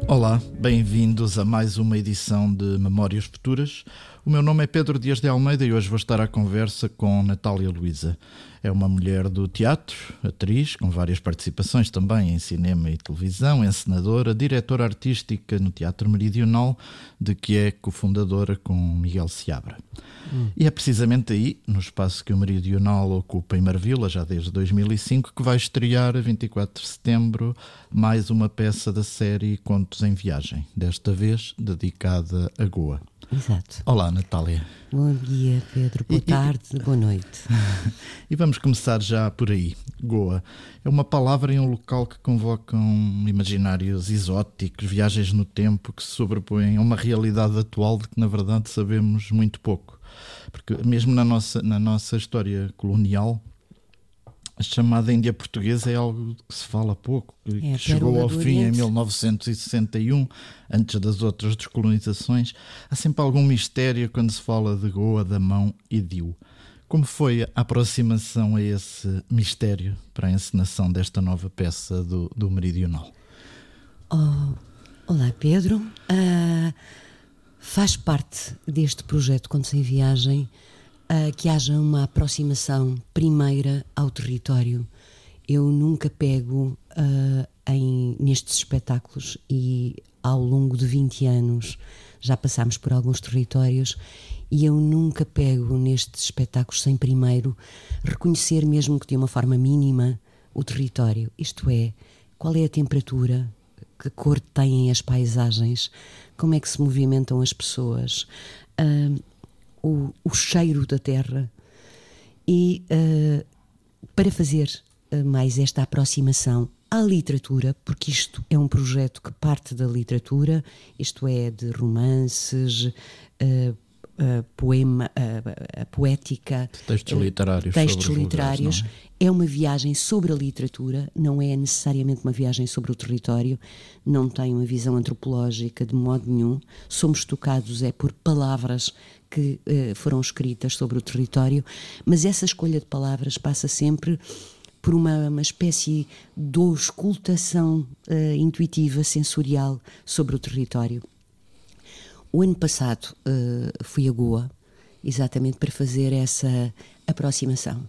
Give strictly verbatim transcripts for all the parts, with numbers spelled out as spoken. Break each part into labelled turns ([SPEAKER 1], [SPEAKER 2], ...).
[SPEAKER 1] Olá, bem-vindos a mais uma edição de Memórias Futuras. O meu nome é Pedro Dias de Almeida e hoje vou estar à conversa com Natália Luísa. É uma mulher do teatro, atriz, com várias participações também em cinema e televisão, encenadora, diretora artística no Teatro Meridional, de que é cofundadora com Miguel Seabra. Hum. E é precisamente aí, no espaço que o Meridional ocupa em Marvila, já desde dois mil e cinco, que vai estrear, a vinte e quatro de setembro, mais uma peça da série Contos em Viagem, desta vez dedicada a Goa.
[SPEAKER 2] Exato.
[SPEAKER 1] Olá, Natália.
[SPEAKER 2] Bom dia, Pedro. Boa e, tarde, e... boa noite.
[SPEAKER 1] E vamos começar já por aí. Goa é uma palavra em um local que convocam imaginários exóticos, viagens no tempo que se sobrepõem a uma realidade atual de que, na verdade, sabemos muito pouco. Porque mesmo na nossa, na nossa história colonial, a chamada Índia Portuguesa é algo que se fala pouco, que é, chegou ao fim em mil novecentos e sessenta e um, antes das outras descolonizações. Há sempre algum mistério quando se fala de Goa, Damão e Diu. Como foi a aproximação a esse mistério para a encenação desta nova peça do, do Meridional?
[SPEAKER 2] Oh, olá, Pedro. Uh, faz parte deste projeto Contos em Viagem Uh, que haja uma aproximação primeira ao território. Eu nunca pego uh, em, nestes espetáculos e ao longo de vinte anos já passámos por alguns territórios e eu nunca pego nestes espetáculos sem primeiro reconhecer, mesmo que de uma forma mínima, o território. Isto é, qual é a temperatura, que cor têm as paisagens, como é que se movimentam as pessoas, uh, O, o cheiro da terra. E uh, para fazer uh, mais esta aproximação à literatura, porque isto é um projeto que parte da literatura, isto é, de romances, uh, uh, poema, uh, uh, poética,
[SPEAKER 1] textos uh, literários,
[SPEAKER 2] textos
[SPEAKER 1] sobre
[SPEAKER 2] literários.
[SPEAKER 1] Lugares,
[SPEAKER 2] é? é uma viagem sobre a literatura, não é necessariamente uma viagem sobre o território, não tem uma visão antropológica de modo nenhum. Somos tocados é por palavras que uh, foram escritas sobre o território, mas essa escolha de palavras passa sempre por uma, uma espécie de auscultação uh, intuitiva, sensorial sobre o território. O ano passado uh, fui a Goa, exatamente para fazer essa aproximação.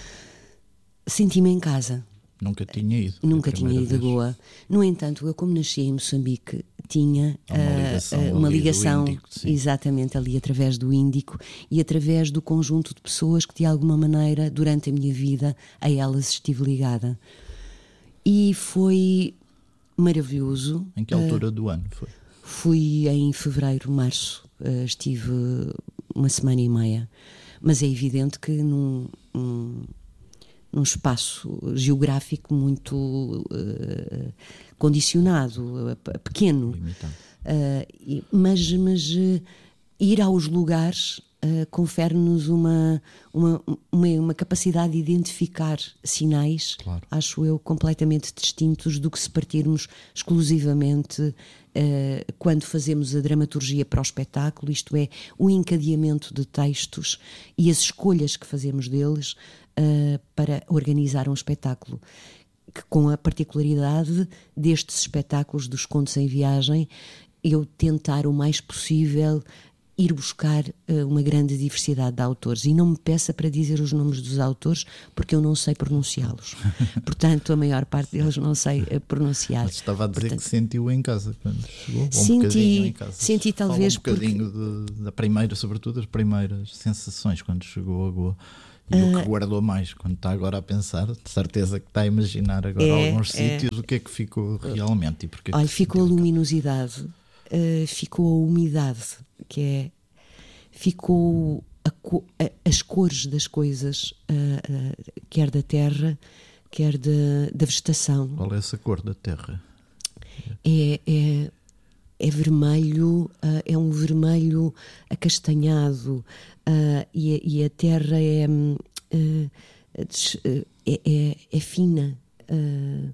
[SPEAKER 2] Senti-me em casa.
[SPEAKER 1] Nunca tinha ido.
[SPEAKER 2] Nunca tinha ido a Goa. No entanto, eu, como nasci em Moçambique, tinha
[SPEAKER 1] uma ligação,
[SPEAKER 2] uh, uma ligação
[SPEAKER 1] Índico,
[SPEAKER 2] exatamente ali através do Índico e através do conjunto de pessoas que de alguma maneira durante a minha vida a elas estive ligada. E foi maravilhoso.
[SPEAKER 1] Em que altura uh, do ano foi?
[SPEAKER 2] Fui em fevereiro, março, uh, estive uma semana e meia, mas é evidente que num, um, num espaço geográfico muito uh, condicionado, uh, pequeno, uh, mas, mas uh, ir aos lugares uh, confere-nos uma, uma, uma, uma capacidade de identificar sinais,
[SPEAKER 1] claro.
[SPEAKER 2] Acho eu, completamente distintos do que se partirmos exclusivamente uh, quando fazemos a dramaturgia para o espetáculo, isto é, o encadeamento de textos e as escolhas que fazemos deles Uh, para organizar um espetáculo, que com a particularidade destes espetáculos dos Contos em Viagem, eu tentar o mais possível ir buscar uh, uma grande diversidade de autores, e não me peça para dizer os nomes dos autores porque eu não sei pronunciá-los. Portanto, a maior parte deles não sei uh, pronunciar.
[SPEAKER 1] Mas estava a dizer
[SPEAKER 2] Portanto,
[SPEAKER 1] que sentiu em casa quando chegou, um
[SPEAKER 2] senti,
[SPEAKER 1] bocadinho em casa.
[SPEAKER 2] Senti talvez
[SPEAKER 1] Fala um bocadinho
[SPEAKER 2] porque...
[SPEAKER 1] de, da primeira, sobretudo as primeiras sensações quando chegou a Goa. E uh, o que guardou mais, quando está agora a pensar, de certeza que está a imaginar agora é, alguns é, sítios, o que é que ficou realmente e porque.
[SPEAKER 2] Olha,
[SPEAKER 1] que
[SPEAKER 2] ficou a luminosidade, uh, ficou a umidade, que é, ficou a, a, as cores das coisas, uh, uh, quer da terra, quer da, da vegetação.
[SPEAKER 1] Qual é essa cor da terra?
[SPEAKER 2] É, é, é vermelho, uh, é um vermelho acastanhado, uh, e, a, e a terra é, uh, é, é, é fina. Uh,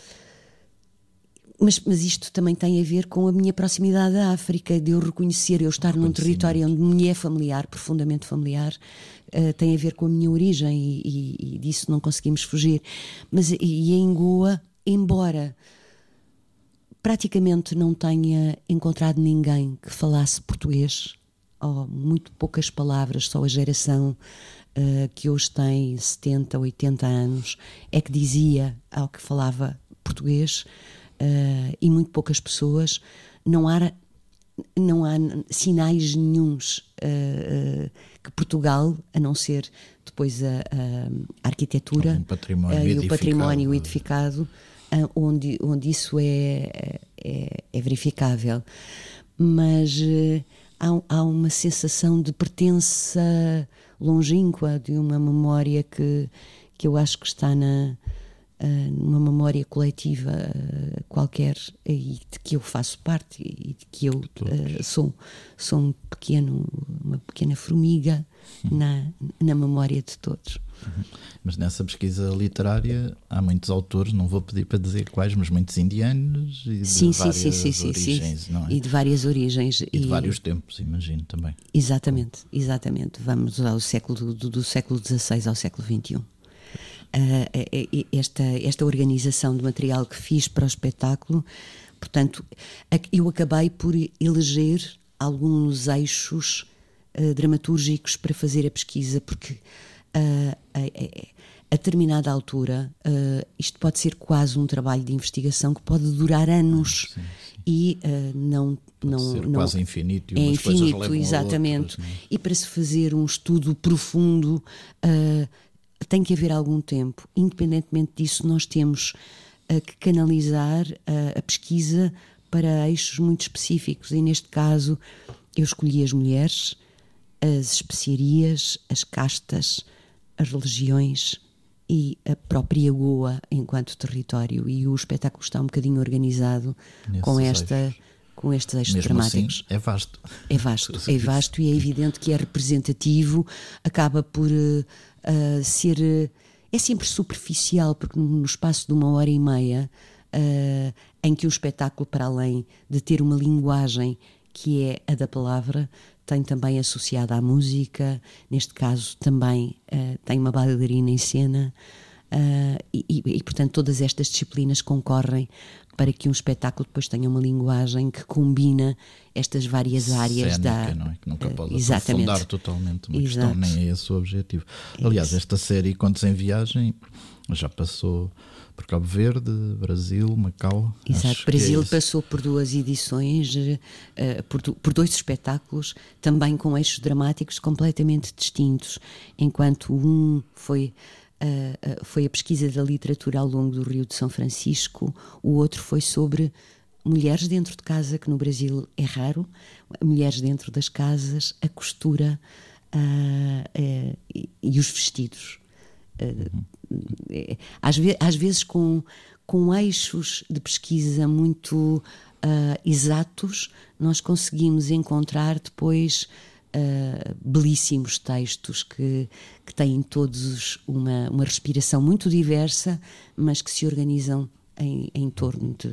[SPEAKER 2] mas, mas isto também tem a ver com a minha proximidade à África, de eu reconhecer, eu estar num território onde me é familiar, profundamente familiar, uh, tem a ver com a minha origem, e, e, e disso não conseguimos fugir. Mas e, e em Goa, embora praticamente não tenha encontrado ninguém que falasse português, ou muito poucas palavras. Só a geração uh, que hoje tem setenta, oitenta anos é que dizia ao que falava português, uh, e muito poucas pessoas. Não há, não há sinais nenhuns uh, uh, que Portugal, a não ser depois a, a arquitetura
[SPEAKER 1] um património
[SPEAKER 2] uh, e o
[SPEAKER 1] edificado.
[SPEAKER 2] património edificado, uh, onde, onde isso é, é, é verificável. Mas uh, há, há uma sensação de pertença longínqua, de uma memória que, que eu acho que está na, uh, numa memória coletiva uh, qualquer, e de que eu faço parte, e de que eu uh, sou, sou um pequeno, uma pequena formiga uhum. na, na memória de todos.
[SPEAKER 1] Uhum. Mas nessa pesquisa literária há muitos autores, não vou pedir para dizer quais, mas muitos indianos e de
[SPEAKER 2] sim,
[SPEAKER 1] várias
[SPEAKER 2] sim, sim, sim,
[SPEAKER 1] origens,
[SPEAKER 2] sim.
[SPEAKER 1] não é?
[SPEAKER 2] E de várias origens.
[SPEAKER 1] E, e de vários tempos, imagino também.
[SPEAKER 2] Exatamente, exatamente. Vamos ao século do, do século dezasseis ao século vinte e um. Uh, esta, esta organização de material que fiz para o espetáculo, portanto, eu acabei por eleger alguns eixos uh, dramatúrgicos para fazer a pesquisa, porque uh, a, a, a determinada altura uh, isto pode ser quase um trabalho de investigação que pode durar anos. Sim, sim. E uh, não
[SPEAKER 1] pode
[SPEAKER 2] não
[SPEAKER 1] ser
[SPEAKER 2] não
[SPEAKER 1] quase infinito e
[SPEAKER 2] é
[SPEAKER 1] umas
[SPEAKER 2] infinito,
[SPEAKER 1] coisas levam
[SPEAKER 2] exatamente.
[SPEAKER 1] a outras,
[SPEAKER 2] e para se fazer um estudo profundo uh, tem que haver algum tempo. Independentemente disso, nós temos uh, que canalizar uh, a pesquisa para eixos muito específicos, e neste caso eu escolhi as mulheres, as especiarias, as castas, as religiões e a própria Goa enquanto território, e o espetáculo está um bocadinho organizado
[SPEAKER 1] Nesses
[SPEAKER 2] com esta
[SPEAKER 1] eixos.
[SPEAKER 2] com estes eixos
[SPEAKER 1] Mesmo
[SPEAKER 2] dramáticos.
[SPEAKER 1] Assim, é vasto.
[SPEAKER 2] É vasto, é vasto e é evidente que é representativo, acaba por uh, uh, ser uh, é sempre superficial, porque no espaço de uma hora e meia uh, em que o espetáculo, para além de ter uma linguagem que é a da palavra, tem também associada à música, neste caso também uh, tem uma bailarina em cena, uh, e, e, e portanto todas estas disciplinas concorrem para que um espetáculo depois tenha uma linguagem que combina estas várias áreas
[SPEAKER 1] cénica,
[SPEAKER 2] da...
[SPEAKER 1] não é? Que nunca pode
[SPEAKER 2] uh, exatamente.
[SPEAKER 1] aprofundar totalmente uma
[SPEAKER 2] Exato.
[SPEAKER 1] questão, nem é esse o objetivo.
[SPEAKER 2] É
[SPEAKER 1] Aliás,
[SPEAKER 2] isso.
[SPEAKER 1] esta série Contos em Viagem já passou por Cabo Verde, Brasil, Macau.
[SPEAKER 2] Exato,
[SPEAKER 1] o
[SPEAKER 2] Brasil
[SPEAKER 1] é
[SPEAKER 2] passou por duas edições, uh, por, por dois espetáculos, também com eixos dramáticos completamente distintos, enquanto um foi... Uh, uh, foi a pesquisa da literatura ao longo do Rio de São Francisco, o outro foi sobre mulheres dentro de casa, que no Brasil é raro, mulheres dentro das casas, a costura uh, uh, e, e os vestidos. Uh, uh, às, ve às vezes com, com eixos de pesquisa muito uh, exatos, nós conseguimos encontrar depois Uh, belíssimos textos que, que têm todos uma, uma respiração muito diversa, mas que se organizam em, em torno de,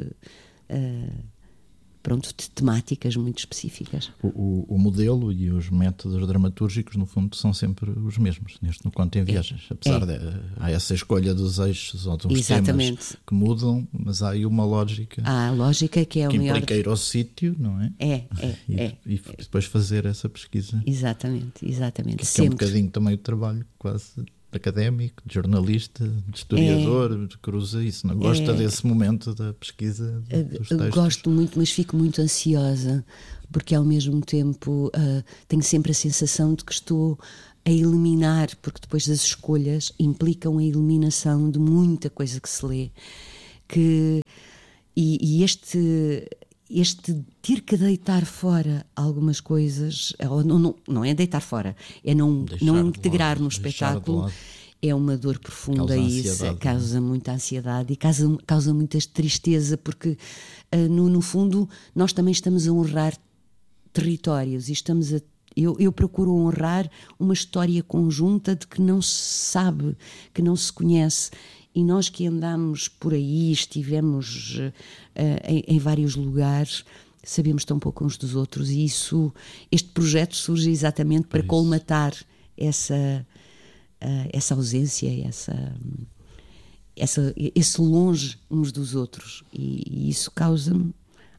[SPEAKER 2] uh, pronto, de temáticas muito específicas.
[SPEAKER 1] O, o, o modelo e os métodos dramatúrgicos, no fundo, são sempre os mesmos neste no Conto em Viagens. É. Apesar é. de há essa escolha dos eixos ou dos
[SPEAKER 2] Exatamente.
[SPEAKER 1] temas que mudam, mas há aí uma lógica.
[SPEAKER 2] Há a lógica que é
[SPEAKER 1] que
[SPEAKER 2] o maior...
[SPEAKER 1] implica ir ao sítio, não é?
[SPEAKER 2] É, é,
[SPEAKER 1] e,
[SPEAKER 2] é.
[SPEAKER 1] E depois fazer essa pesquisa.
[SPEAKER 2] Exatamente, exatamente.
[SPEAKER 1] Que, que é um bocadinho também o trabalho quase académico, de jornalista, de historiador, é, cruza isso, não gosta é, desse momento da pesquisa dos textos?
[SPEAKER 2] Gosto muito, mas fico muito ansiosa, porque ao mesmo tempo uh, tenho sempre a sensação de que estou a eliminar, porque depois as escolhas implicam a eliminação de muita coisa que se lê, que, e, e este... este ter que deitar fora algumas coisas, ou não, não, não é deitar fora, é não, não integrar lado, no espetáculo, é uma dor profunda, e isso causa muita ansiedade e causa, causa muita tristeza, porque uh, no, no fundo nós também estamos a honrar territórios, e estamos a Eu, eu procuro honrar uma história conjunta de que não se sabe, que não se conhece. E nós que andamos por aí, estivemos uh, em, em vários lugares, sabemos tão pouco uns dos outros, e isso, este projeto surge exatamente para colmatar essa, uh, essa ausência, essa, essa, esse longe uns dos outros, e, e isso causa-me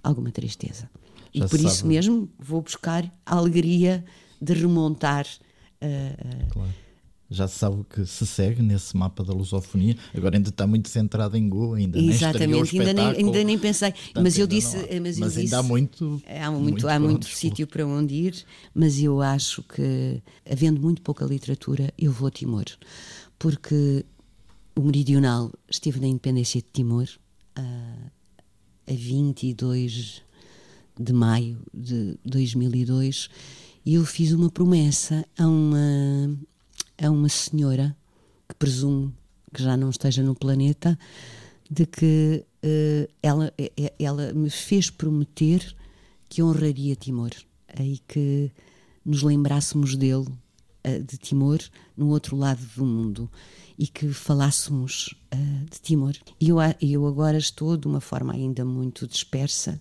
[SPEAKER 2] alguma tristeza.
[SPEAKER 1] Já
[SPEAKER 2] e por
[SPEAKER 1] se
[SPEAKER 2] isso
[SPEAKER 1] sabe.
[SPEAKER 2] mesmo vou buscar a alegria de remontar. Uh,
[SPEAKER 1] Claro. Já se sabe o que se segue nesse mapa da lusofonia. Agora ainda está muito centrado em Goa, ainda nem estreou o
[SPEAKER 2] exatamente, ainda nem,
[SPEAKER 1] espetáculo.
[SPEAKER 2] ainda nem pensei.
[SPEAKER 1] Portanto,
[SPEAKER 2] mas eu
[SPEAKER 1] ainda
[SPEAKER 2] disse.
[SPEAKER 1] não há.
[SPEAKER 2] Mas, eu
[SPEAKER 1] Mas ainda
[SPEAKER 2] disse,
[SPEAKER 1] há muito.
[SPEAKER 2] há muito,
[SPEAKER 1] muito
[SPEAKER 2] há
[SPEAKER 1] para
[SPEAKER 2] muito
[SPEAKER 1] onde expor.
[SPEAKER 2] sítio para onde ir, mas eu acho que, havendo muito pouca literatura, eu vou a Timor. Porque o Meridional esteve na independência de Timor a, a vinte e dois de maio de dois mil e dois e eu fiz uma promessa a uma, a uma senhora que presumo que já não esteja no planeta, de que uh, ela, ela me fez prometer que honraria Timor e que nos lembrássemos dele, uh, de Timor, no outro lado do mundo, e que falássemos uh, de Timor. E eu, eu agora estou, de uma forma ainda muito dispersa,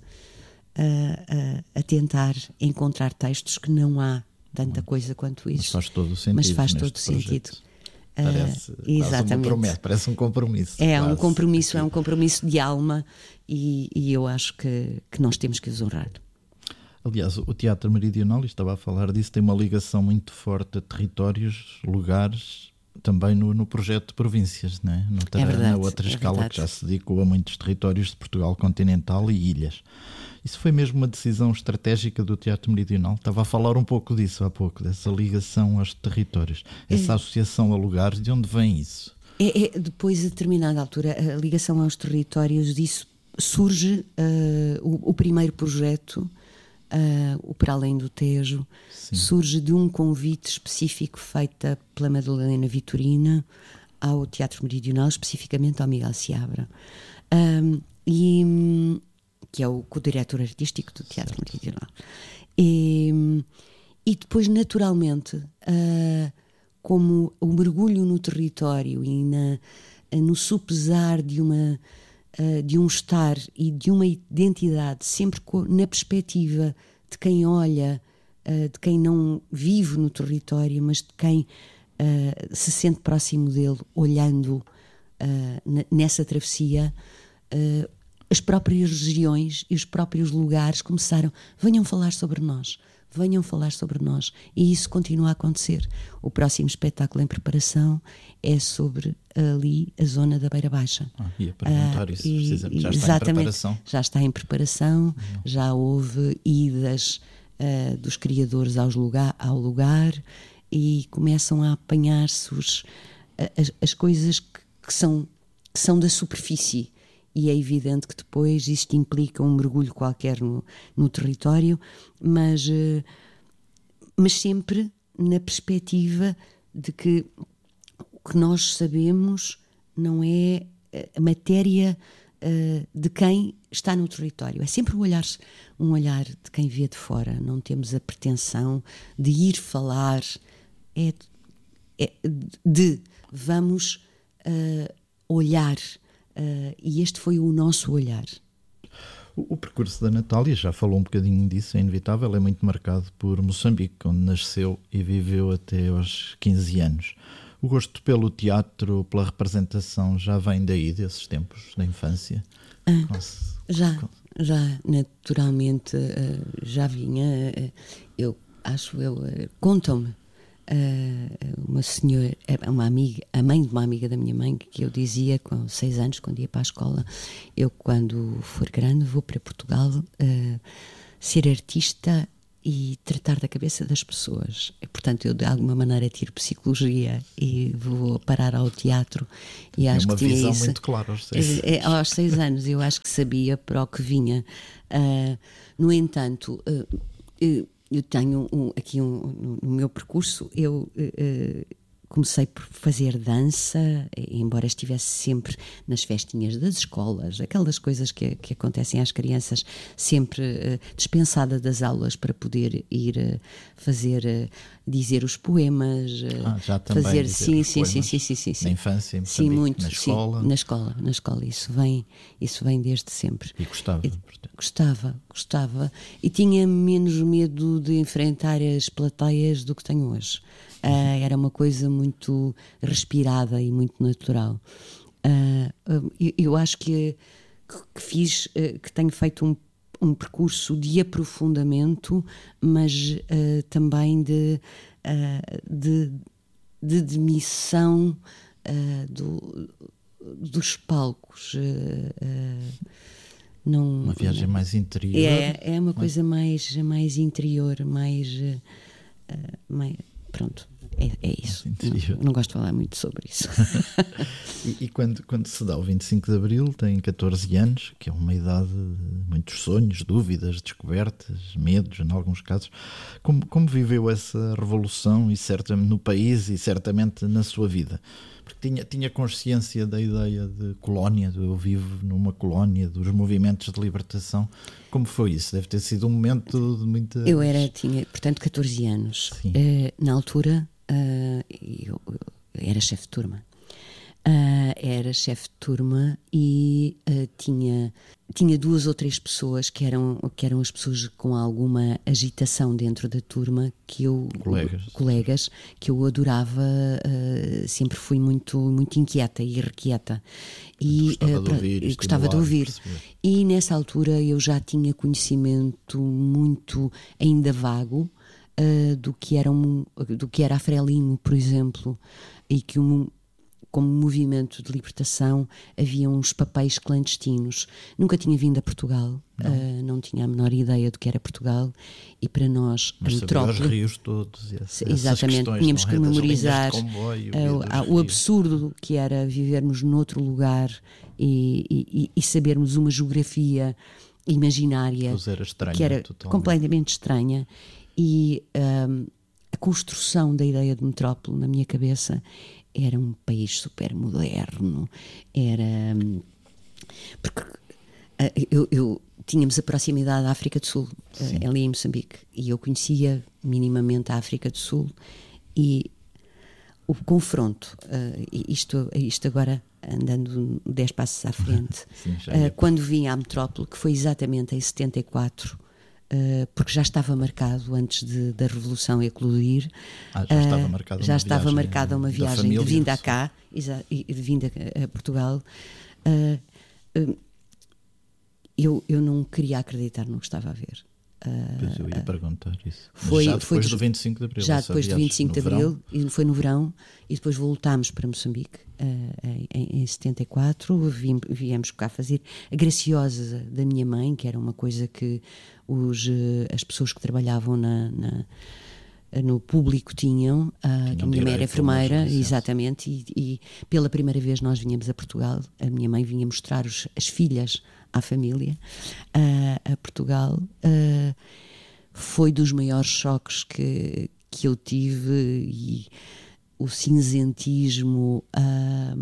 [SPEAKER 2] uh, uh, a tentar encontrar textos que não há tanta coisa quanto isso.
[SPEAKER 1] Mas faz todo o sentido.
[SPEAKER 2] Mas faz
[SPEAKER 1] neste
[SPEAKER 2] todo o sentido.
[SPEAKER 1] Parece,
[SPEAKER 2] Uh,
[SPEAKER 1] quase
[SPEAKER 2] exatamente.
[SPEAKER 1] uma promessa, parece um compromisso.
[SPEAKER 2] É
[SPEAKER 1] quase.
[SPEAKER 2] um compromisso, é um compromisso de alma e, e eu acho que, que nós temos que os honrar.
[SPEAKER 1] Aliás, o Teatro Meridional, e estava a falar disso, tem uma ligação muito forte a territórios, lugares, também no, no projeto de províncias, não é? Noutra,
[SPEAKER 2] É verdade,
[SPEAKER 1] na outra
[SPEAKER 2] é
[SPEAKER 1] escala,
[SPEAKER 2] verdade.
[SPEAKER 1] que já se dedicou a muitos territórios de Portugal continental e ilhas. Isso foi mesmo uma decisão estratégica do Teatro Meridional? Estava a falar um pouco disso há pouco, dessa ligação aos territórios, essa
[SPEAKER 2] É.
[SPEAKER 1] associação a lugares, de onde vem isso?
[SPEAKER 2] É, é, depois, a determinada altura, a ligação aos territórios, disso surge uh, o, o primeiro projeto, uh, o Para Além do Tejo,
[SPEAKER 1] Sim.
[SPEAKER 2] surge de um convite específico feito pela Madalena Vitorina ao Teatro Meridional, especificamente ao Miguel Seabra, um, e, que é o co-diretor artístico do Teatro certo. Meridional. E, e depois, naturalmente, uh, como o mergulho no território e na, no supesar de, uma, de um estar e de uma identidade, sempre na perspectiva de quem olha, de quem não vive no território, mas de quem se sente próximo dele, olhando nessa travessia, as próprias regiões e os próprios lugares começaram, venham falar sobre nós. Venham falar sobre nós. E isso continua a acontecer. O próximo espetáculo em preparação é sobre ali a zona da Beira Baixa.
[SPEAKER 1] Ah, ia perguntar isso,
[SPEAKER 2] e,
[SPEAKER 1] precisamente. Já está
[SPEAKER 2] exatamente,
[SPEAKER 1] em preparação.
[SPEAKER 2] Já está em preparação, Não. já houve idas uh, dos criadores aos lugar, ao lugar e começam a apanhar-se os, as, as coisas que, que, são, que são da superfície. E é evidente que depois isto implica um mergulho qualquer no, no território, mas, mas sempre na perspectiva de que o que nós sabemos não é a matéria uh, de quem está no território. É sempre um olhar, um olhar de quem vê de fora. Não temos a pretensão de ir falar, é, é de vamos uh, olhar. Uh, e este foi o nosso olhar.
[SPEAKER 1] O, o percurso da Natália, já falou um bocadinho disso, é inevitável, é muito marcado por Moçambique, onde nasceu e viveu até aos quinze anos. O gosto pelo teatro, pela representação, já vem daí, desses tempos da infância?
[SPEAKER 2] Ah,
[SPEAKER 1] Nossa,
[SPEAKER 2] já,
[SPEAKER 1] como...
[SPEAKER 2] já, naturalmente, uh, já vinha, uh, eu acho, eu, uh, contam-me, Uh, uma senhora, uma amiga, a mãe de uma amiga da minha mãe, que eu dizia com seis anos, quando ia para a escola, eu quando for grande vou para Portugal uh, ser artista e tratar da cabeça das pessoas. E, portanto, eu de alguma maneira tiro psicologia e vou parar ao teatro. E
[SPEAKER 1] é
[SPEAKER 2] acho
[SPEAKER 1] uma
[SPEAKER 2] que tinha
[SPEAKER 1] visão
[SPEAKER 2] isso.
[SPEAKER 1] muito clara aos seis
[SPEAKER 2] é, é, aos seis anos eu acho que sabia para o que vinha. Uh, no entanto, uh, uh, eu tenho um, aqui um, no meu percurso, eu uh, comecei por fazer dança, embora estivesse sempre nas festinhas das escolas, aquelas coisas que, que acontecem às crianças, sempre uh, dispensada das aulas para poder ir uh, fazer, uh, dizer os poemas, uh,
[SPEAKER 1] ah, já também
[SPEAKER 2] fazer, sim,
[SPEAKER 1] os
[SPEAKER 2] sim, sim,
[SPEAKER 1] poemas
[SPEAKER 2] sim, sim, sim, sim.
[SPEAKER 1] Na infância, em
[SPEAKER 2] sim, muito,
[SPEAKER 1] na escola.
[SPEAKER 2] Sim, na escola, na escola, isso vem, isso vem desde sempre.
[SPEAKER 1] E gostava,
[SPEAKER 2] e,
[SPEAKER 1] portanto.
[SPEAKER 2] Gostava, gostava. E tinha menos medo de enfrentar as plateias do que tenho hoje. Uh, era uma coisa muito respirada e muito natural. Uh, uh, eu, eu acho que, que fiz, uh, que tenho feito um, um percurso de aprofundamento, mas uh, também de, uh, de, de demissão uh, do, dos palcos. Uh, uh, não,
[SPEAKER 1] uma viagem
[SPEAKER 2] não,
[SPEAKER 1] mais interior.
[SPEAKER 2] É, é uma coisa mais, mais interior, mais, uh, mais pronto. É, é isso. Não, não gosto de falar muito sobre isso.
[SPEAKER 1] e e quando, quando se dá o vinte e cinco de Abril, tem catorze anos, que é uma idade de muitos sonhos, dúvidas, descobertas, medos, em alguns casos. Como, como viveu essa revolução e certamente no país e certamente na sua vida? Porque tinha, tinha consciência da ideia de colónia, de eu vivo numa colónia, dos movimentos de libertação. Como foi isso? Deve ter sido um momento de muita...
[SPEAKER 2] Eu era, tinha, portanto, catorze anos. Uh, na altura, uh, eu, eu era chefe de turma. Uh, era chefe de turma e uh, tinha, tinha duas ou três pessoas que eram, que eram as pessoas com alguma agitação dentro da turma, que eu,
[SPEAKER 1] colegas,
[SPEAKER 2] colegas que eu adorava, uh, sempre fui muito, muito inquieta e irrequieta. E
[SPEAKER 1] gostava
[SPEAKER 2] uh,
[SPEAKER 1] de ouvir.
[SPEAKER 2] E gostava de ouvir. E nessa altura eu já tinha conhecimento muito, ainda vago, uh, do, que era um, do que era a Frelimo, por exemplo, e que um como movimento de libertação, havia uns papéis clandestinos. Nunca tinha vindo a Portugal, não, uh, não tinha a menor ideia do que era Portugal, e para nós,
[SPEAKER 1] mas
[SPEAKER 2] a metrópole...
[SPEAKER 1] os rios todos. E essas,
[SPEAKER 2] exatamente,
[SPEAKER 1] essas
[SPEAKER 2] tínhamos que memorizar
[SPEAKER 1] comboio,
[SPEAKER 2] uh, o absurdo que era vivermos noutro lugar e, e, e sabermos uma geografia imaginária
[SPEAKER 1] era estranha,
[SPEAKER 2] que era
[SPEAKER 1] totalmente. completamente
[SPEAKER 2] estranha. E um, a construção da ideia de metrópole na minha cabeça era um país super moderno, era... Porque eu, eu tínhamos a proximidade da África do Sul, uh, ali em Moçambique, e eu conhecia minimamente a África do Sul, e o confronto, uh, isto, isto agora andando dez passos à frente,
[SPEAKER 1] Sim,
[SPEAKER 2] uh, quando vim à metrópole, que foi exatamente em setenta e quatro, Uh, porque já estava marcado antes de, da Revolução eclodir.
[SPEAKER 1] Ah, já estava marcada
[SPEAKER 2] uh, já
[SPEAKER 1] uma
[SPEAKER 2] estava
[SPEAKER 1] viagem
[SPEAKER 2] marcada uma viagem
[SPEAKER 1] família,
[SPEAKER 2] de vinda a cá, e de vinda a, a Portugal. Uh, uh, eu, eu não queria acreditar no que estava a ver. Uh,
[SPEAKER 1] pois eu ia perguntar isso.
[SPEAKER 2] Foi,
[SPEAKER 1] já depois
[SPEAKER 2] foi
[SPEAKER 1] do vinte e cinco de Abril.
[SPEAKER 2] Já depois do vinte e cinco de Abril, e foi no verão, e depois voltámos para Moçambique uh, em, em setenta e quatro. Vim, viemos cá fazer a graciosa da minha mãe, que era uma coisa que os, uh, as pessoas que trabalhavam na, na, no público tinham. Uh, que a minha mãe era enfermeira, exatamente, e, e pela primeira vez nós vinhamos a Portugal. A minha mãe vinha mostrar os, as filhas à família, uh, a Portugal. Uh, foi dos maiores choques que, que eu tive, e o cinzentismo, a,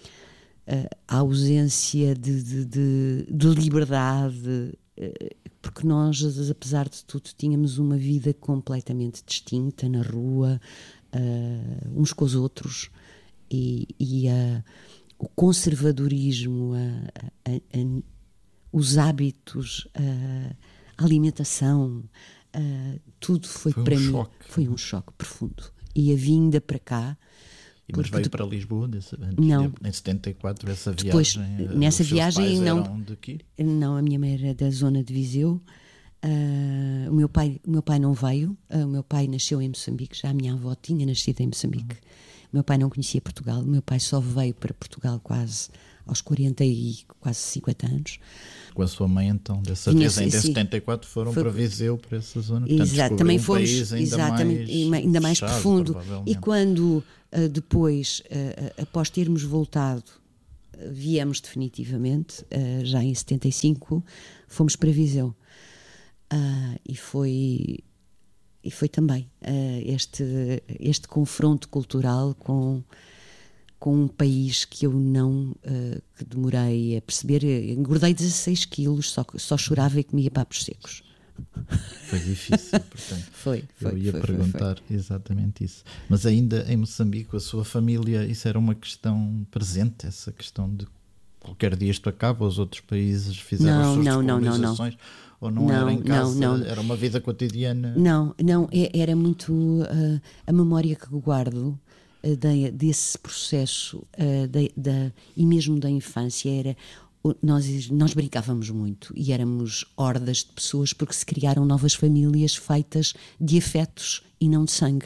[SPEAKER 2] a ausência de, de, de, de liberdade, porque nós, apesar de tudo, tínhamos uma vida completamente distinta na rua, uh, uns com os outros, e, e uh, o conservadorismo, a, a, a, os hábitos, a, a alimentação, uh, tudo foi,
[SPEAKER 1] foi
[SPEAKER 2] para
[SPEAKER 1] um
[SPEAKER 2] mim
[SPEAKER 1] choque.
[SPEAKER 2] Foi um choque profundo. E a vinda para cá.
[SPEAKER 1] E mas veio de... para Lisboa desse, antes
[SPEAKER 2] não.
[SPEAKER 1] De, em setenta e quatro, essa
[SPEAKER 2] Depois,
[SPEAKER 1] viagem.
[SPEAKER 2] Nessa viagem não.
[SPEAKER 1] Eram de aqui?
[SPEAKER 2] Não, a minha mãe era da zona de Viseu. Uh, o meu pai, o meu pai não veio. Uh, o meu pai nasceu em Moçambique. Já a minha avó tinha nascido em Moçambique. Uhum. O meu pai não conhecia Portugal. O meu pai só veio para Portugal quase aos quarenta e quase cinquenta anos.
[SPEAKER 1] Com a sua mãe, então, dessa Tinha, vez, ainda em setenta e quatro, foram foi, para Viseu, para essa zona. Portanto,
[SPEAKER 2] exato, também
[SPEAKER 1] um
[SPEAKER 2] fomos
[SPEAKER 1] país ainda
[SPEAKER 2] exatamente,
[SPEAKER 1] mais,
[SPEAKER 2] ainda mais
[SPEAKER 1] fechado,
[SPEAKER 2] profundo. E quando uh, depois, uh, após termos voltado, uh, viemos definitivamente, uh, já em setenta e cinco, fomos para Viseu. Uh, e foi... E foi também uh, este, este confronto cultural com, com um país que eu não uh, que demorei a perceber. Engordei dezasseis quilos, só, só chorava e comia papos secos.
[SPEAKER 1] Foi difícil, portanto.
[SPEAKER 2] Foi, foi,
[SPEAKER 1] eu ia
[SPEAKER 2] foi,
[SPEAKER 1] perguntar
[SPEAKER 2] foi, foi.
[SPEAKER 1] exatamente isso. Mas ainda em Moçambique, a sua família, isso era uma questão presente, essa questão de qualquer dia isto acaba, os outros países fizeram
[SPEAKER 2] não,
[SPEAKER 1] as suas
[SPEAKER 2] não,
[SPEAKER 1] descolonizações, ou não,
[SPEAKER 2] não
[SPEAKER 1] era em casa,
[SPEAKER 2] não, não.
[SPEAKER 1] era uma vida cotidiana?
[SPEAKER 2] Não, não, era muito uh, a memória que guardo uh, de, desse processo uh, da, da, e mesmo da infância era nós, nós brincávamos muito e éramos hordas de pessoas porque se criaram novas famílias feitas de afetos e não de sangue.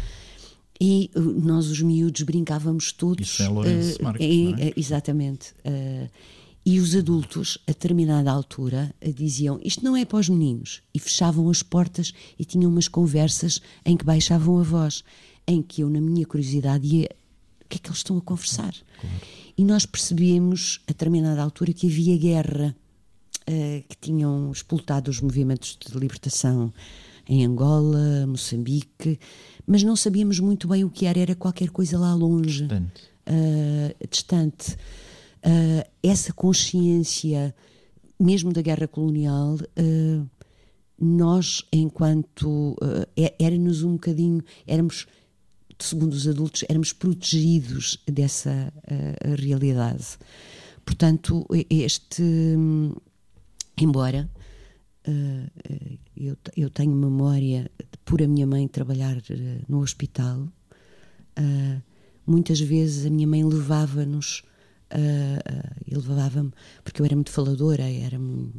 [SPEAKER 2] E nós, os miúdos, brincávamos todos.
[SPEAKER 1] Isso é Lourenço uh, Marques,
[SPEAKER 2] e,
[SPEAKER 1] não é?
[SPEAKER 2] Exatamente. Uh, e os adultos, a determinada altura, uh, diziam: isto não é para os meninos. E fechavam as portas e tinham umas conversas em que baixavam a voz, em que eu, na minha curiosidade, ia: o que é que eles estão a conversar? Claro. E nós percebemos, a determinada altura, que havia guerra, uh, que tinham explotado os movimentos de libertação em Angola, Moçambique, mas não sabíamos muito bem o que era, era qualquer coisa lá longe,
[SPEAKER 1] distante.
[SPEAKER 2] Uh, distante. Uh, essa consciência, mesmo da guerra colonial, uh, nós, enquanto uh, éramos um bocadinho, éramos, segundo os adultos, éramos protegidos dessa uh, realidade. Portanto, este, embora uh, eu, eu tenho memória de, por a minha mãe trabalhar uh, no hospital, uh, muitas vezes a minha mãe levava-nos, Uh, uh, e levava-me, porque eu era muito faladora, era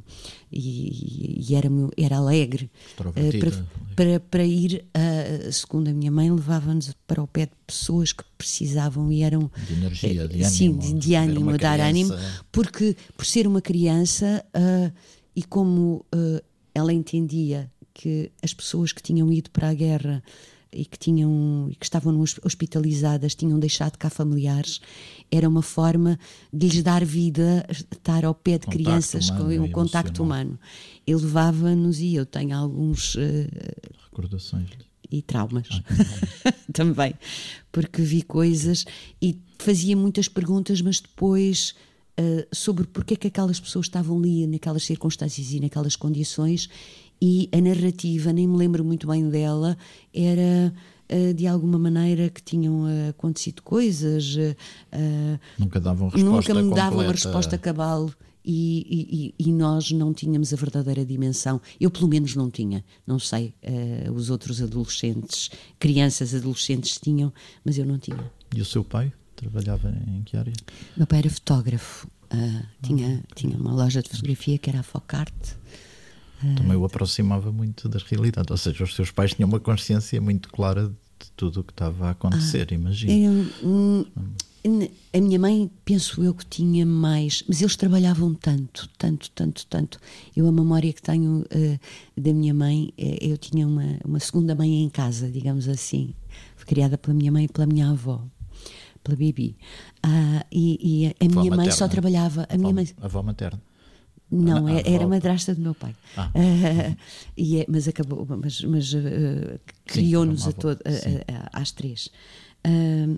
[SPEAKER 2] e, e era, era alegre, uh, para, para, para ir, uh, segundo a minha mãe, levava-nos para o pé de pessoas que precisavam e eram
[SPEAKER 1] de energia, de
[SPEAKER 2] uh, sim,
[SPEAKER 1] ânimo,
[SPEAKER 2] de, de ânimo, dar ânimo, porque por ser uma criança uh, e como uh, ela entendia que as pessoas que tinham ido para a guerra e que, tinham, que estavam hospitalizadas, tinham deixado cá familiares, era uma forma de lhes dar vida, estar ao pé de contacto crianças com um contacto humano. Ele levava-nos e eu tenho alguns... Uh,
[SPEAKER 1] recordações.
[SPEAKER 2] E traumas. Ah, também. Porque vi coisas e fazia muitas perguntas, mas depois uh, sobre porque é que aquelas pessoas estavam ali naquelas circunstâncias e naquelas condições. E a narrativa, nem me lembro muito bem dela, era uh, de alguma maneira que tinham uh, acontecido coisas. Uh,
[SPEAKER 1] nunca davam resposta
[SPEAKER 2] Nunca me
[SPEAKER 1] completa.
[SPEAKER 2] davam uma resposta cabal e, e, e nós não tínhamos a verdadeira dimensão. Eu, pelo menos, não tinha. Não sei, uh, os outros adolescentes, crianças, adolescentes tinham, mas eu não tinha.
[SPEAKER 1] E o seu pai? Trabalhava em que área?
[SPEAKER 2] Meu pai era fotógrafo. Uh, tinha, ah, tinha uma loja de fotografia que era a Focarte.
[SPEAKER 1] Também o aproximava muito da realidade, ou seja, os seus pais tinham uma consciência muito clara de tudo o que estava a acontecer, ah, imagino.
[SPEAKER 2] Eu, hum, a minha mãe, penso eu que tinha mais, mas eles trabalhavam tanto, tanto, tanto, tanto. Eu, a memória que tenho uh, da minha mãe, eu tinha uma, uma segunda mãe em casa, digamos assim, foi criada pela minha mãe e pela minha avó, pela Bibi. Uh, e, e a minha materna. Mãe só trabalhava, a, a minha
[SPEAKER 1] avó,
[SPEAKER 2] mãe...
[SPEAKER 1] avó materna.
[SPEAKER 2] Não,
[SPEAKER 1] ah,
[SPEAKER 2] era, era madrasta do meu pai.
[SPEAKER 1] Ah.
[SPEAKER 2] Uh, e é, mas acabou, mas, mas uh, criou-nos a todo, a, a, às três. Uh,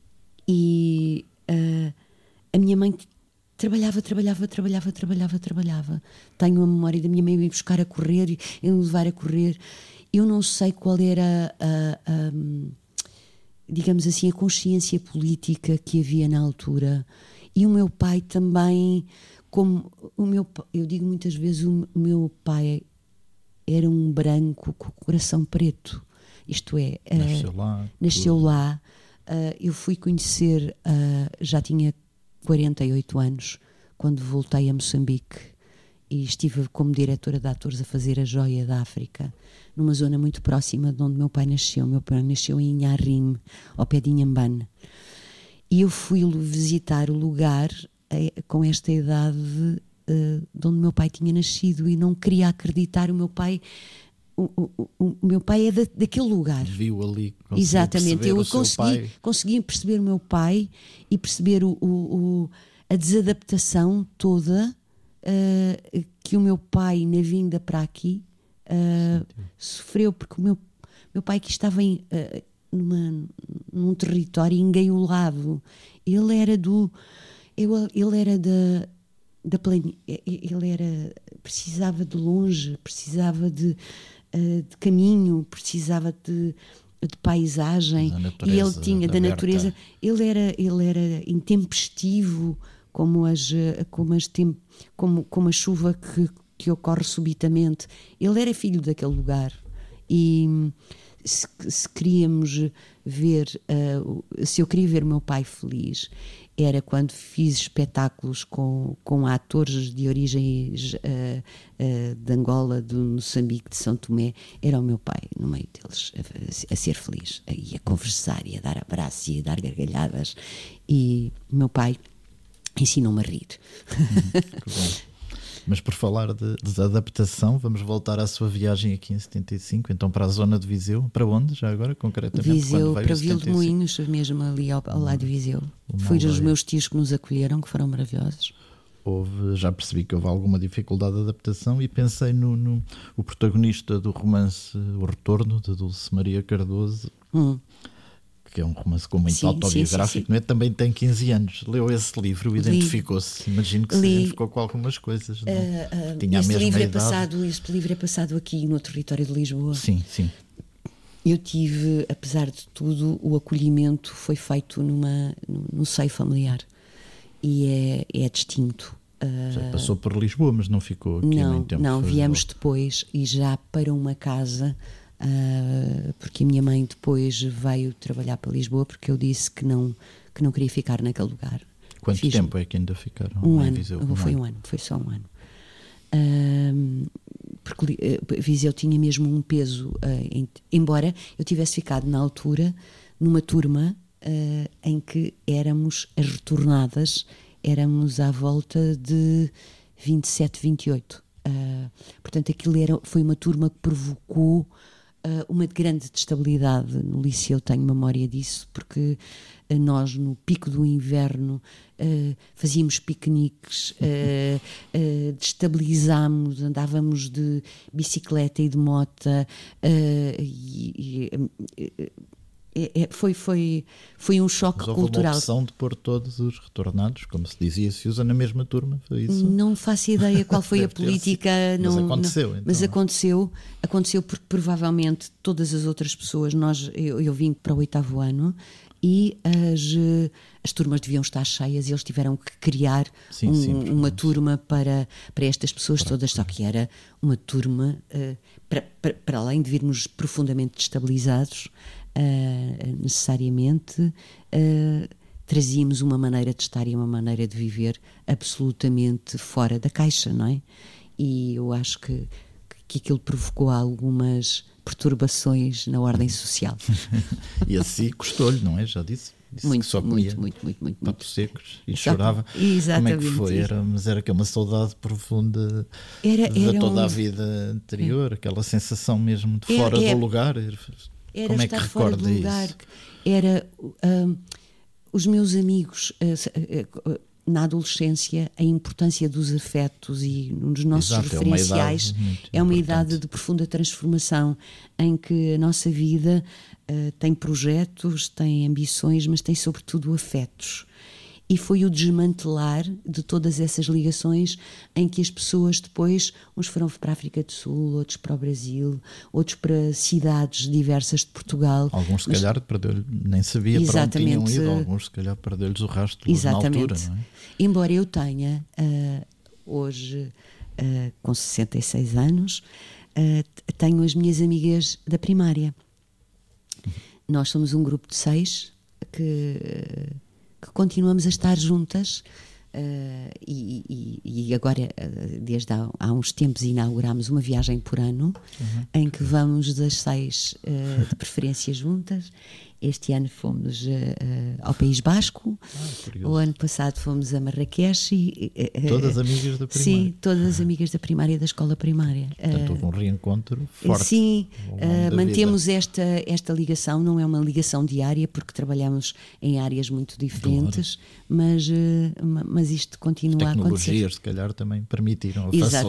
[SPEAKER 2] e uh, a minha mãe trabalhava, trabalhava, trabalhava, trabalhava, trabalhava. Tenho a memória da minha mãe me buscar a correr e me levar a correr. Eu não sei qual era a, a, a, digamos assim, a consciência política que havia na altura. E o meu pai também. Como o meu, eu digo muitas vezes, o meu pai era um branco com o coração preto, isto é,
[SPEAKER 1] nasceu
[SPEAKER 2] uh,
[SPEAKER 1] lá,
[SPEAKER 2] nasceu lá. Uh, eu fui conhecer, uh, já tinha quarenta e oito anos, quando voltei a Moçambique e estive como diretora de atores a fazer A Joia da África, numa zona muito próxima de onde meu pai nasceu. Meu pai nasceu em Inharim, ao pé de Inhambane. E eu fui visitar o lugar com esta idade uh, de onde meu pai tinha nascido e não queria acreditar. O meu pai o, o, o, o meu pai é da, daquele lugar,
[SPEAKER 1] viu ali,
[SPEAKER 2] exatamente, eu
[SPEAKER 1] o
[SPEAKER 2] consegui, consegui perceber o meu pai e perceber o, o, o, a desadaptação toda uh, que o meu pai na vinda para aqui uh, sofreu, porque o meu, meu pai que estava em, uh, numa, num território engaiolado. Ele era do Eu, ele era da, da plania, ele era, precisava de longe, precisava de, uh, de caminho, precisava de, de paisagem, e ele tinha da natureza, ele era, ele era intempestivo, como, as, como, as tem, como, como a chuva que, que ocorre subitamente. Ele era filho daquele lugar e se, se queríamos ver, uh, se eu queria ver o meu pai feliz, era quando fiz espetáculos com, com atores de origens uh, uh, de Angola, de Moçambique, de São Tomé. Era o meu pai no meio deles, a, a ser feliz, e a conversar, e a dar abraços, e a dar gargalhadas. E o meu pai ensinou-me a rir.
[SPEAKER 1] Hum, que bom. Mas por falar de, de adaptação, vamos voltar à sua viagem aqui em setenta e cinco, então para a zona de Viseu. Para onde, já agora, concretamente?
[SPEAKER 2] Viseu, para Vila de Moinhos, mesmo ali ao, ao lado de Viseu. Fui dos meus tios que nos acolheram, que foram maravilhosos.
[SPEAKER 1] Houve, já percebi que houve alguma dificuldade de adaptação e pensei no, no o protagonista do romance O Retorno, de Dulce Maria Cardoso, hum. que é um romance com muito sim, autobiográfico, sim, sim, sim. Não é? Também tem quinze anos. Leu esse livro, identificou-se. Imagino que Li. se identificou com algumas coisas. Não? Uh, uh,
[SPEAKER 2] Tinha este, a mesma livro idade. É passado, este livro é passado aqui no território de Lisboa.
[SPEAKER 1] Sim, sim.
[SPEAKER 2] Eu tive, apesar de tudo, o acolhimento foi feito numa, no seio familiar. E é, é distinto.
[SPEAKER 1] Já passou por Lisboa, mas não ficou aqui
[SPEAKER 2] não,
[SPEAKER 1] muito tempo.
[SPEAKER 2] Não, viemos depois e já para uma casa... Uh, porque a minha mãe depois veio trabalhar para Lisboa, porque eu disse que não, que não queria ficar naquele lugar.
[SPEAKER 1] Quanto Fiz tempo é que ainda ficaram?
[SPEAKER 2] Um ano, Viseu? Um foi ano. um ano, foi só um ano. Uh, porque uh, Viseu tinha mesmo um peso, uh, em, embora eu tivesse ficado na altura numa turma uh, em que éramos as retornadas, éramos à volta de vinte e sete, vinte e oito. Uh, portanto, aquilo era, foi uma turma que provocou Uh, uma grande destabilidade no liceu, tenho memória disso, porque uh, nós no pico do inverno uh, fazíamos piqueniques, uh, uh, destabilizámos, andávamos de bicicleta e de mota, uh, e, e, uh, É, é, foi, foi, foi um choque
[SPEAKER 1] Mas houve
[SPEAKER 2] cultural.
[SPEAKER 1] Houve uma opção de pôr todos os retornados, como se dizia, se usa na mesma turma, foi isso?
[SPEAKER 2] Não faço ideia qual foi a política. Não,
[SPEAKER 1] mas aconteceu,
[SPEAKER 2] não,
[SPEAKER 1] então.
[SPEAKER 2] Mas aconteceu, aconteceu porque provavelmente todas as outras pessoas, nós, eu, eu vim para o oitavo ano e as, as turmas deviam estar cheias e eles tiveram que criar sim, um, sim, uma turma para, para estas pessoas para todas, só que era uma turma, uh, para, para, para além de virmos profundamente destabilizados, Uh, necessariamente uh, trazíamos uma maneira de estar e uma maneira de viver absolutamente fora da caixa, não é? E eu acho que, que aquilo provocou algumas perturbações na ordem social.
[SPEAKER 1] E assim custou-lhe, não é? Já disse? Disse
[SPEAKER 2] muito,
[SPEAKER 1] que só
[SPEAKER 2] muito, muito, muito, muito,
[SPEAKER 1] papos secos e
[SPEAKER 2] só,
[SPEAKER 1] chorava.
[SPEAKER 2] Exatamente.
[SPEAKER 1] Como é que foi? Era, mas era que uma saudade profunda
[SPEAKER 2] era,
[SPEAKER 1] de
[SPEAKER 2] era
[SPEAKER 1] toda
[SPEAKER 2] um...
[SPEAKER 1] a vida anterior, é. Aquela sensação mesmo de fora
[SPEAKER 2] era,
[SPEAKER 1] do lugar.
[SPEAKER 2] Era
[SPEAKER 1] Como é
[SPEAKER 2] estar
[SPEAKER 1] que
[SPEAKER 2] fora do lugar.
[SPEAKER 1] Isso?
[SPEAKER 2] Era um, os meus amigos uh, uh, na adolescência, a importância dos afetos e um dos nossos
[SPEAKER 1] Exato,
[SPEAKER 2] referenciais é uma idade, é uma idade de profunda transformação em que a nossa vida uh, tem projetos, tem ambições, mas tem sobretudo afetos. E foi o desmantelar de todas essas ligações em que as pessoas depois, uns foram para a África do Sul, outros para o Brasil, outros para cidades diversas de Portugal.
[SPEAKER 1] Alguns se
[SPEAKER 2] mas,
[SPEAKER 1] calhar perdeu-lhe, nem sabia para onde tinham ido, alguns se calhar perdeu-lhes o rastro
[SPEAKER 2] exatamente.
[SPEAKER 1] Na altura, não é?
[SPEAKER 2] Embora eu tenha, uh, hoje uh, com sessenta e seis anos, uh, tenho as minhas amigas da primária. Uhum. Nós somos um grupo de seis que... Uh, que continuamos a estar juntas uh, e, e, e agora uh, desde há, há uns tempos inauguramos uma viagem por ano, uhum. em que vamos das seis uh, de preferência juntas. Este ano fomos uh, uh, ao País Basco, ah, o ano passado fomos a Marrakech e,
[SPEAKER 1] uh, todas amigas da primária.
[SPEAKER 2] Sim, todas amigas da primária, da escola primária.
[SPEAKER 1] Portanto, houve um reencontro forte.
[SPEAKER 2] Sim, uh, mantemos esta, esta ligação, não é uma ligação diária porque trabalhamos em áreas muito diferentes, mas, uh, mas isto continua a acontecer.
[SPEAKER 1] Tecnologias, se calhar, também permitiram a
[SPEAKER 2] Exatamente.